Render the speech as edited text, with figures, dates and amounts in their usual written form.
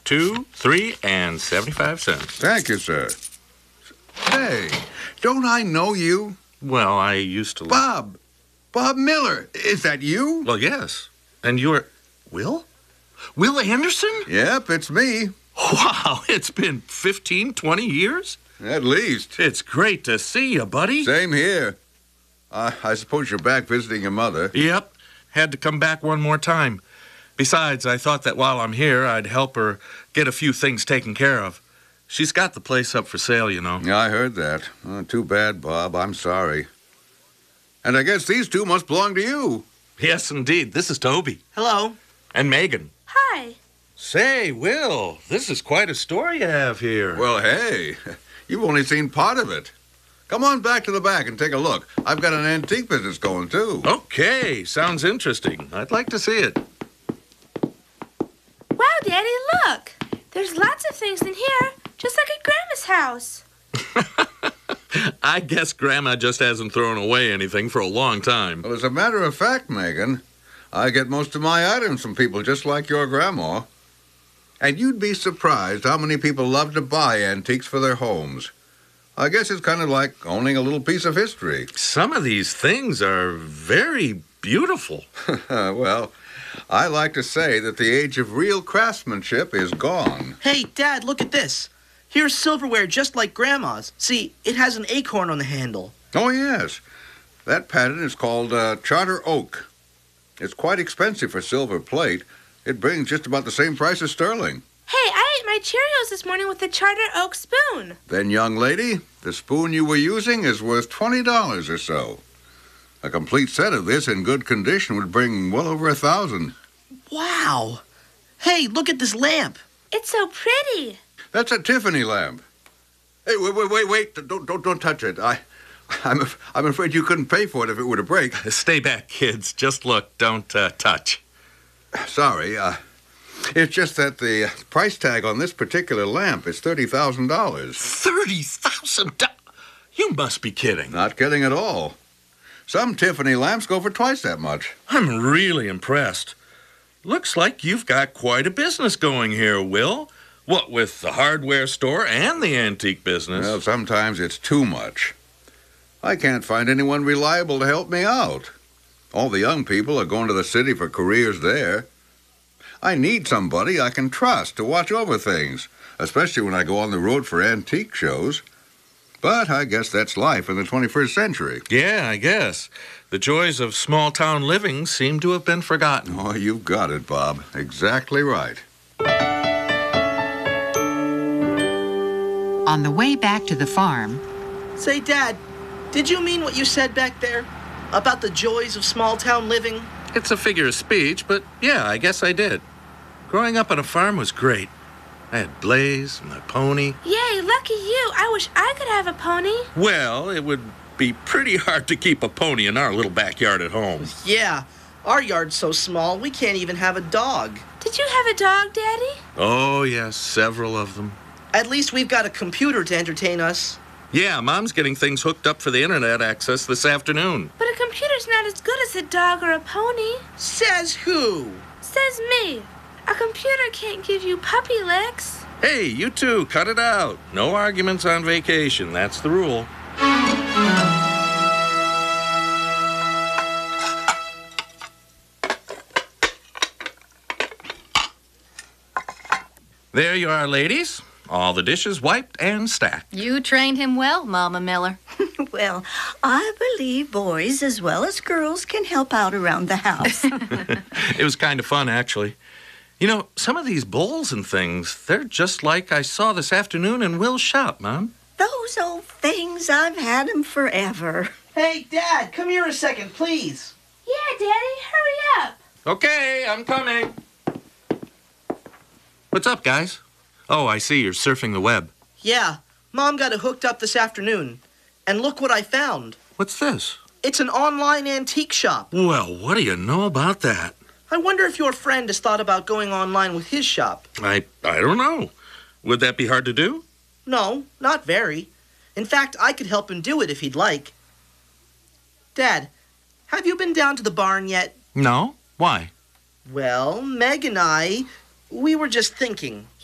2, 3, and 75 cents. Thank you, sir. Hey, don't I know you? Well, I used to... Bob Miller. Is that you? Well, yes. And you're... Will? Will Anderson? Yep, it's me. Wow, it's been 15, 20 years? At least. It's great to see you, buddy. Same here. I suppose you're back visiting your mother. Yep. Had to come back one more time. Besides, I thought that while I'm here, I'd help her get a few things taken care of. She's got the place up for sale, you know. Yeah, I heard that. Oh, too bad, Bob. I'm sorry. And I guess these two must belong to you. Yes, indeed. This is Toby. Hello. And Megan. Hi. Say, Will, this is quite a store you have here. Well, hey, you've only seen part of it. Come on back to the back and take a look. I've got an antique business going, too. Okay, sounds interesting. I'd like to see it. Wow, Daddy, look. There's lots of things in here, just like at Grandma's house. I guess Grandma just hasn't thrown away anything for a long time. Well, as a matter of fact, Megan, I get most of my items from people just like your grandma. And you'd be surprised how many people love to buy antiques for their homes. I guess it's kind of like owning a little piece of history. Some of these things are very beautiful. Well, I like to say that the age of real craftsmanship is gone. Hey, Dad, look at this. Here's silverware just like Grandma's. See, it has an acorn on the handle. Oh, yes. That pattern is called Charter Oak. It's quite expensive for silver plate. It brings just about the same price as sterling. Hey, I ate my Cheerios this morning with the Charter Oak spoon. Then, young lady, the spoon you were using is worth $20 or so. A complete set of this in good condition would bring well over $1,000. Wow. Hey, look at this lamp. It's so pretty. That's a Tiffany lamp. Hey, wait. Don't touch it. I'm afraid you couldn't pay for it if it were to break. Stay back, kids. Just look. Don't touch. Sorry. It's just that the price tag on this particular lamp is $30,000. $30,000? You must be kidding. Not kidding at all. Some Tiffany lamps go for twice that much. I'm really impressed. Looks like you've got quite a business going here, Will. What, with the hardware store and the antique business? Well, sometimes it's too much. I can't find anyone reliable to help me out. All the young people are going to the city for careers there. I need somebody I can trust to watch over things, especially when I go on the road for antique shows. But I guess that's life in the 21st century. Yeah, I guess. The joys of small-town living seem to have been forgotten. Oh, you've got it, Bob. Exactly right. On the way back to the farm... Say, Dad, did you mean what you said back there? About the joys of small-town living? It's a figure of speech, but yeah, I guess I did. Growing up on a farm was great. I had Blaze, my pony. Yay, lucky you. I wish I could have a pony. Well, it would be pretty hard to keep a pony in our little backyard at home. Yeah, our yard's so small, we can't even have a dog. Did you have a dog, Daddy? Oh, yes, several of them. At least we've got a computer to entertain us. Yeah, Mom's getting things hooked up for the internet access this afternoon. But a computer's not as good as a dog or a pony. Says who? Says me. A computer can't give you puppy licks. Hey, you two, cut it out. No arguments on vacation. That's the rule. There you are, ladies. All the dishes wiped and stacked. You trained him well, Mama Miller. Well, I believe boys as well as girls can help out around the house. It was kind of fun, actually. You know, some of these bowls and things, they're just like I saw this afternoon in Will's shop, Mom. Those old things, I've had them forever. Hey, Dad, come here a second, please. Yeah, Daddy, hurry up. Okay, I'm coming. What's up, guys? Oh, I see you're surfing the web. Yeah, Mom got it hooked up this afternoon. And look what I found. What's this? It's an online antique shop. Well, what do you know about that? I wonder if your friend has thought about going online with his shop. I don't know. Would that be hard to do? No, not very. In fact, I could help him do it if he'd like. Dad, have you been down to the barn yet? No. Why? Well, Meg and we were just thinking.